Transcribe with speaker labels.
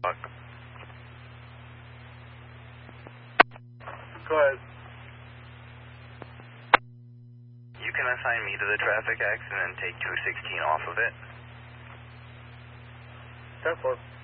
Speaker 1: Fuck.
Speaker 2: Go ahead.
Speaker 1: You can assign me to the traffic accident and take 216 off of it.
Speaker 2: 10-4.